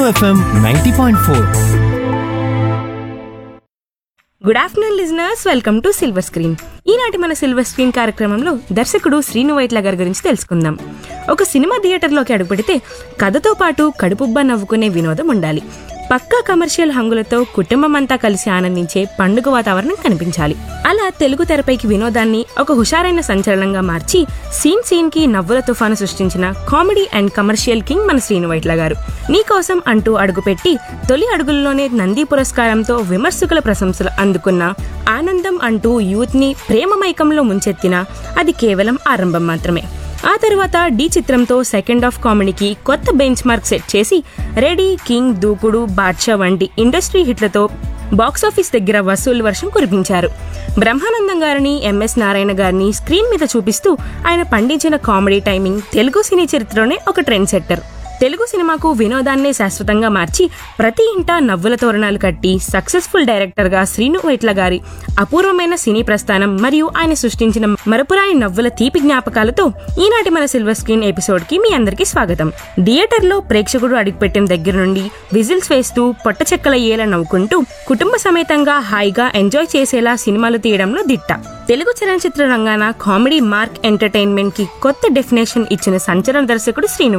FM 90.4. Good afternoon listeners, welcome to silver screen. ఈనాటి మన silver screen కార్యక్రమంలో దర్శకుడు శ్రీను వైట్ల గారి గురించి తెలుసుకుందాం. ఒక సినిమా థియేటర్లోకి అడుగుపెడితే కథతో పాటు కడుపుబ్బా నవ్వుకునే వినోదం ఉండాలి. పక్కా కమర్షియల్ హంగులతో కుటుంబం అంతా కలిసి ఆనందించే పండుగ వాతావరణం కనిపించాలి. అలా తెలుగు తెరపైకి వినోదాన్ని ఒక హుషారైన సంచలనంగా మార్చి సీన్ కి నవ్వుల తుఫాను సృష్టించిన కామెడీ అండ్ కమర్షియల్ కింగ్ మన శ్రీను వైట్ల గారు. నీకోసం అంటూ అడుగుపెట్టి తొలి అడుగుల్లోనే నంది పురస్కారంతో విమర్శకుల ప్రశంసలు అందుకున్న ఆనందం అంటూ యూత్ ని ప్రేమ మైకంలో ముంచెత్తిన అది కేవలం ఆరంభం మాత్రమే. ఆ తర్వాత డి చిత్రంతో సెకండ్ హాఫ్ కామెడీకి కొత్త బెంచ్ మార్క్ సెట్ చేసి రెడీ, కింగ్, దూకుడు, బాద్షా వంటి ఇండస్ట్రీ హిట్లతో బాక్సాఫీస్ దగ్గర వసూలు వర్షం కురిపించారు. బ్రహ్మానందం గారిని, ఎంఎస్ నారాయణ గారిని స్క్రీన్ మీద చూపిస్తూ ఆయన పండించిన కామెడీ టైమింగ్ తెలుగు సినీ చరిత్రలోనే ఒక ట్రెండ్ సెట్టర్. తెలుగు సినిమాకు వినోదాన్నే శాశ్వతంగా మార్చి ప్రతి ఇంటా నవ్వుల తోరణాలు కట్టి సక్సెస్ఫుల్ డైరెక్టర్ గా శ్రీను వైట్ల గారి అపూర్వమైన సినీ ప్రస్థానం మరియు ఆయన సృష్టించిన మరపురాని నవ్వుల తీపి జ్ఞాపకాలతో ఈనాటి మన సిల్వర్ స్క్రీన్ ఎపిసోడ్ కి మీ అందరికీ స్వాగతం. థియేటర్ లో ప్రేక్షకుడు అడుగుపెట్టిన దగ్గర నుండి విజిల్స్ వేస్తూ పొట్ట చెక్కలయ్యేలా నవ్వుకుంటూ కుటుంబ సమేతంగా హాయిగా ఎంజాయ్ చేసేలా సినిమాలు తీయడంలో దిట్ట. తెలుగు చలనచిత్ర రంగాన కామెడీ మార్క్ ఎంటర్టైన్మెంట్ కి కొత్త డెఫినేషన్ ఇచ్చిన సంచలన దర్శకుడు శ్రీను